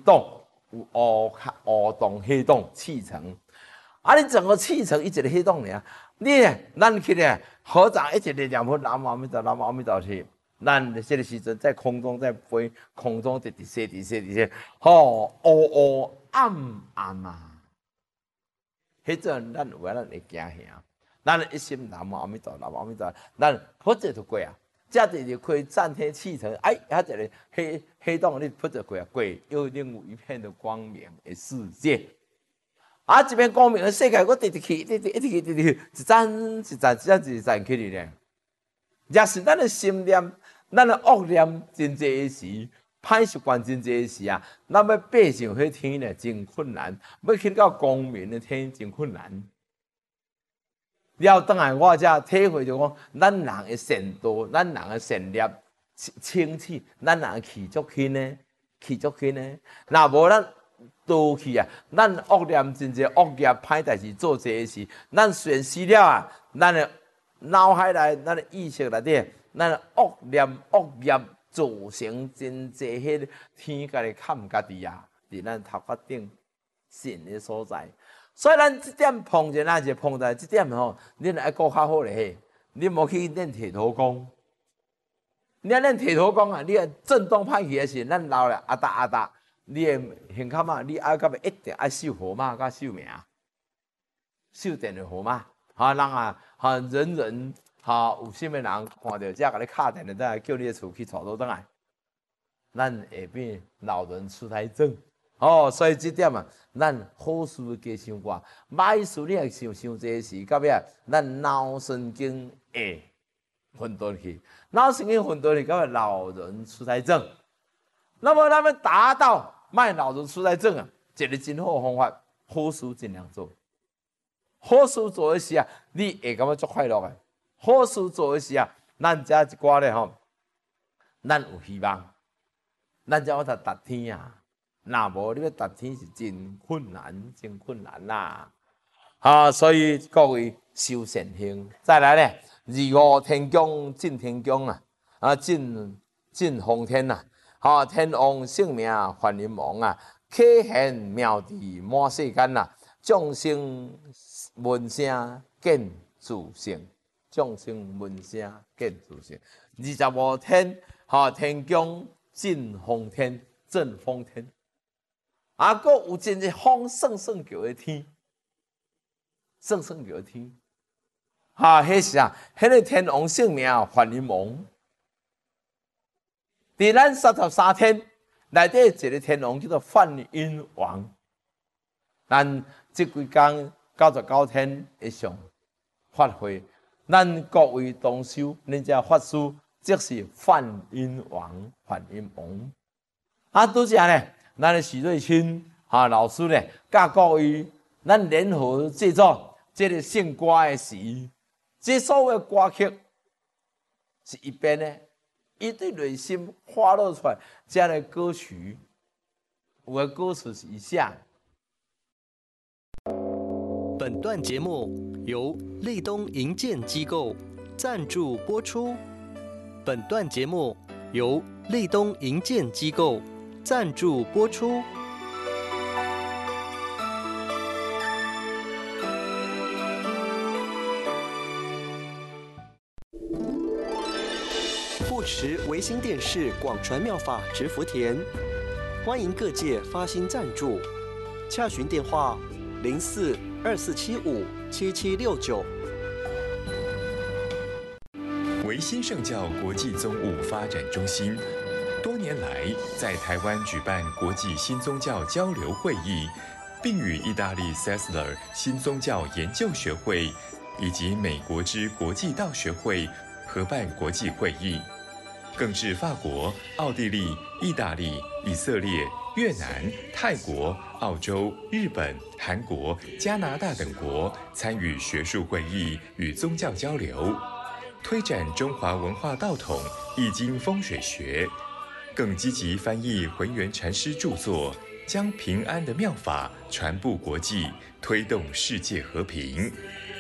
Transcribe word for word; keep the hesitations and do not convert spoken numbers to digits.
洞，有乌乌洞、黑洞、气层。啊，你整个气层一个黑洞呢？你咱去咧，合掌一直咧念佛南无阿弥陀南无阿弥陀去。咱这个时阵在空中在飞，空中直直射直射直射，吼乌乌暗暗啊！迄阵咱有啊，咱会惊吓。咱一心南无阿弥陀南无阿弥陀，咱佛者就过啊。这就是可以占天气层，哎，它这个黑黑洞你佛者过啊过，又另有一片的光明的世界。啊，一片光明的世界，我直直去，直直一直去，直直去，一盏一盏一盏一盏去哩呢。若是咱的心念，咱的恶念真济时，歹习惯真济时啊，咱要爬上迄天呢，真困难；要去到光明的天，真困难。了等来我才体会着讲，咱人的善道，咱人的善念清气，咱人气足轻呢，气足轻呢。若无咱倒去啊，咱恶念真济恶业歹代志做这时，咱损失了啊，咱的脑海内、咱的意识内底，咱的恶念恶业造成真济迄天家己看家己啊，伫咱头壳顶神的所在。所以咱这点碰见，咱就碰在这点吼，你爱顾较好咧。你莫去练铁头功，你啊练铁头功啊，你啊震动歹去的时，咱老了阿达阿达，你的胸口嘛，你爱到尾一定爱守号码甲守命，守电的号码。哈，人啊，哈人人哈有心的人看到这甲你敲电的，再叫你的厝去带倒转来，咱会变老人痴呆症。哦，所以这点啊，咱好事加想挂，歹事你也想想这时，到尾啊，咱脑神经会混沌去，脑神经混沌去，到尾老人痴呆症。那么，咱们达到卖老人痴呆症啊，一个真好的方法，好事尽量做。好事做的时啊，你会感觉足快乐的。好事做的时啊，咱遮一寡咧吼，咱有希望，咱才有得达天啊。那无你要达天是真困难，真困难啦！啊，所以各位修善行，再来咧，二五天宫进天宫啊，啊进进奉天呐，啊天王性命还人王啊，启现妙智满世间呐，众生闻声见自性，众生闻声见自性。二十五天，哈天宫进奉天，正奉天。啊，佫有真个风圣圣叫的天，圣圣叫的天，哈、啊，迄是啊，迄个天王性命还人王。伫咱三十三天内底一个天王叫做梵音王，咱即几工九十九天会上发挥，咱各位同修，恁遮法师即是梵音王，梵音王。啊，拄则咧。咱的许瑞清哈老师咧，教各位，咱联合制作这个圣歌的时，这所有的歌曲是一边呢，伊对内心发露出来这样的歌曲，有的歌词是以下。 本段节目由立东营建机构赞助播出。本段节目由立东营建机构赞助播出。护持维新电视广传妙法植福田，欢迎各界发心赞助，洽询电话零四二四七五七七六九。 维新圣教国际宗务发展中心多年来在台湾举办国际新宗教交流会议，并与意大利 Sessler 新宗教研究学会以及美国之国际道学会合办国际会议，更至法国、奥地利、意大利、以色列、越南、泰国、澳洲、日本、韩国、加拿大等国参与学术会议与宗教交流，推展中华文化道统、易经风水学，更积极翻译浑元禅师著作，将平安的妙法传布国际，推动世界和平。